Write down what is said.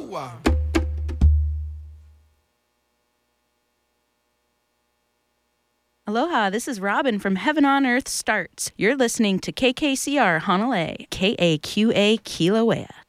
Aloha, this is Robin from Heaven on Earth Starts. You're listening to KKCR Honolulu, KAQA Kilauea.